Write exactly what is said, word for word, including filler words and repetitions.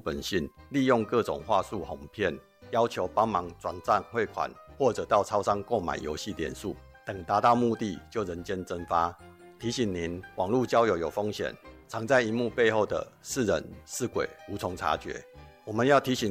本性，利用各种话术哄骗，要求帮忙转账汇款，或者到超商购买游戏点数，等达到目的就人间蒸发。提醒您，网络交友有风险，藏在荧幕背后的是人是鬼，无从察觉。我们要提醒